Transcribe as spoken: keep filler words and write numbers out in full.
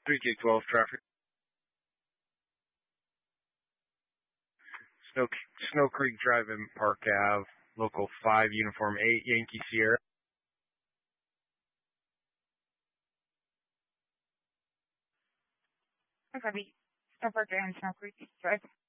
three K twelve traffic. Snow, Snow Creek Drive in Park Ave, local five, uniform eight, Yankee Sierra. Okay, Snow Park and Snow Creek Drive.